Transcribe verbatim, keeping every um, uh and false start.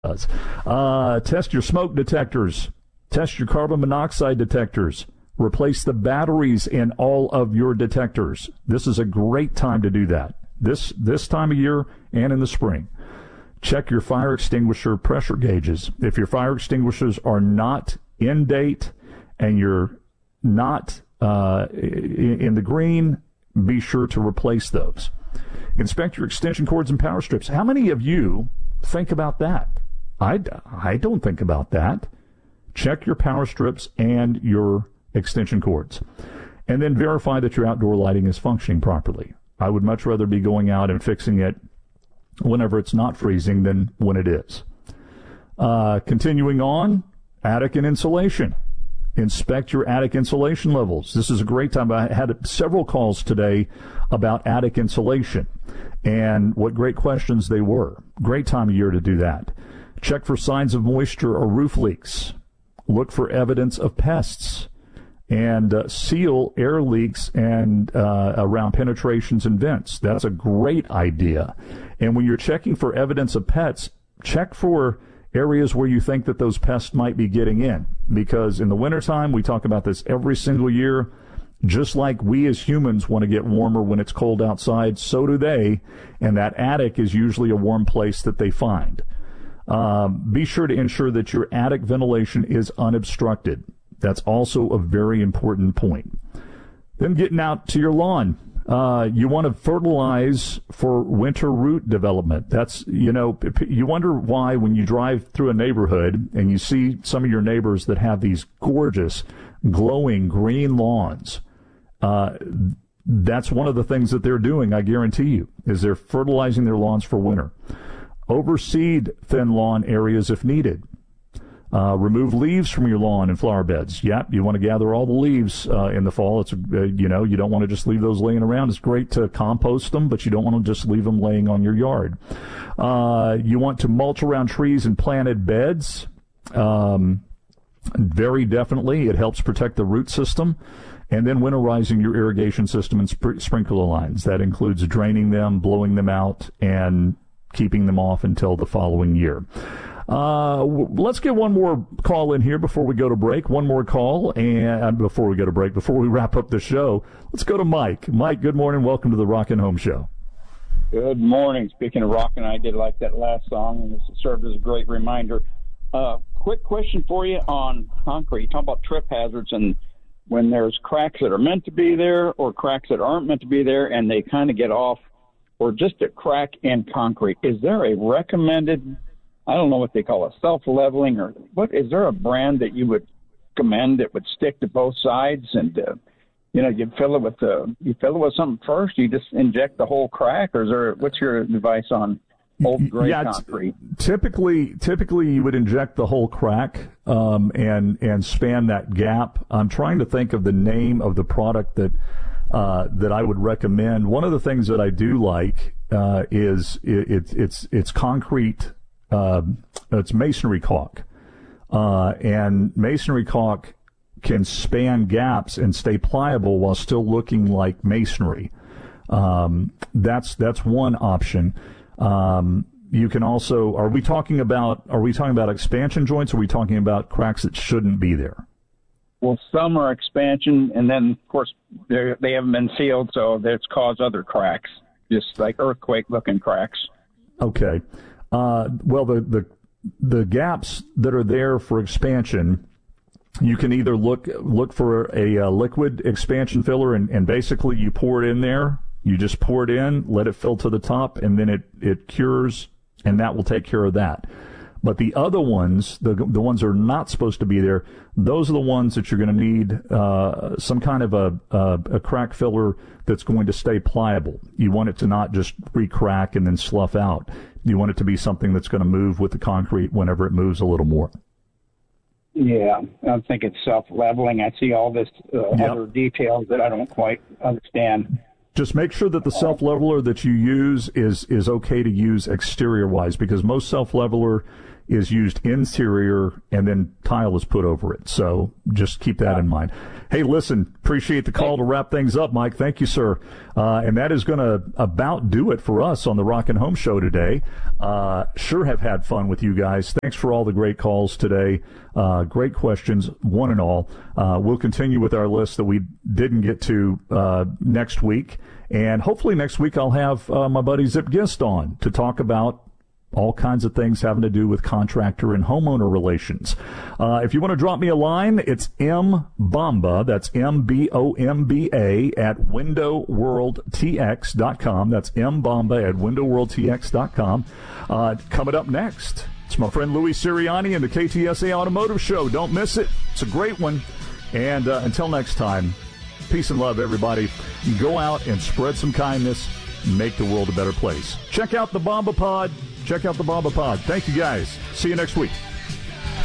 does. Uh, test your smoke detectors. Test your carbon monoxide detectors. Replace the batteries in all of your detectors. This is a great time to do that. This this time of year and in the spring. Check your fire extinguisher pressure gauges. If your fire extinguishers are not in date and you're not uh, in the green, be sure to replace those. Inspect your extension cords and power strips. How many of you think about that? I, I don't think about that. Check your power strips and your extension cords. And then verify that your outdoor lighting is functioning properly. I would much rather be going out and fixing it whenever it's not freezing than when it is. Uh, continuing on, attic and insulation. Inspect your attic insulation levels. This is a great time. I had several calls today about attic insulation and what great questions they were. Great time of year to do that. Check for signs of moisture or roof leaks. Look for evidence of pests. And uh, seal air leaks and uh, around penetrations and vents. That's a great idea. And when you're checking for evidence of pets, check for areas where you think that those pests might be getting in. Because in the wintertime, we talk about this every single year, just like we as humans want to get warmer when it's cold outside, so do they. And that attic is usually a warm place that they find. Um, be sure to ensure that your attic ventilation is unobstructed. That's also a very important point. Then getting out to your lawn. Uh, you want to fertilize for winter root development. That's, you know, you wonder why when you drive through a neighborhood and you see some of your neighbors that have these gorgeous, glowing green lawns. Uh, that's one of the things that they're doing, I guarantee you, is they're fertilizing their lawns for winter. Overseed thin lawn areas if needed. Uh, remove leaves from your lawn and flower beds. Yep, you want to gather all the leaves uh, in the fall. It's uh, you know, you don't want to just leave those laying around. It's great to compost them, but you don't want to just leave them laying on your yard. Uh, you want to mulch around trees and planted beds. Um, very definitely, it helps protect the root system. And then winterizing your irrigation system and sp- sprinkler lines. That includes draining them, blowing them out, and keeping them off until the following year. Uh, let's get one more call in here before we go to break. One more call, and before we go to break, before we wrap up the show, let's go to Mike. Mike, good morning. Welcome to the Rockin' Home Show. Good morning. Speaking of rockin', I did like that last song, and this served as a great reminder. Uh, quick question for you on concrete. You talk about trip hazards, and when there's cracks that are meant to be there or cracks that aren't meant to be there, and they kind of get off, or just a crack in concrete, is there a recommended, I don't know what they call it, self-leveling, or what, is there a brand that you would recommend that would stick to both sides? And, uh, you know, you fill it with the, you fill it with something first, you just inject the whole crack, or is there, what's your advice on old gray yeah, concrete? T- typically, typically you would inject the whole crack um, and, and span that gap. I'm trying to think of the name of the product that, uh, that I would recommend. One of the things that I do like uh, is it, it, it's, it's concrete. Uh, it's masonry caulk, uh, and masonry caulk can span gaps and stay pliable while still looking like masonry. Um, that's that's one option. Um, you can also, are we talking about are we talking about expansion joints? Or are we talking about cracks that shouldn't be there? Well, some are expansion, and then of course they they haven't been sealed, so that's caused other cracks, just like earthquake-looking cracks. Okay. Uh, well, the, the the gaps that are there for expansion, you can either look look for a, a liquid expansion filler, and, and basically you pour it in there. You just pour it in, let it fill to the top, and then it, it cures, and that will take care of that. But the other ones, the the ones that are not supposed to be there, those are the ones that you're going to need uh, some kind of a, a a crack filler that's going to stay pliable. You want it to not just re-crack and then slough out. You want it to be something that's going to move with the concrete whenever it moves a little more. Yeah, I think it's self-leveling. I see all this uh, yep. other details that I don't quite understand. Just make sure that the self-leveler that you use is is okay to use exterior-wise, because most self-leveler is used interior, and then tile is put over it. So just keep that in mind. Hey, listen, appreciate the call to wrap things up, Mike. Thank you, sir. Uh, and that is going to about do it for us on the Rockin' Home Show today. Uh, sure have had fun with you guys. Thanks for all the great calls today. Uh, great questions, one and all. Uh, we'll continue with our list that we didn't get to uh, next week. And hopefully next week I'll have uh, my buddy Zip Gist on to talk about all kinds of things having to do with contractor and homeowner relations. Uh, if you want to drop me a line, it's mbomba, that's M B O M B A, at window world t x dot com. That's mbomba at window world t x dot com. Uh, coming up next, it's my friend Louis Sirianni and the K T S A Automotive Show. Don't miss it. It's a great one. And uh, until next time, peace and love, everybody. Go out and spread some kindness. Make the world a better place. Check out the Bomba Pod. Check out the Bomba Pod. Thank you, guys. See you next week.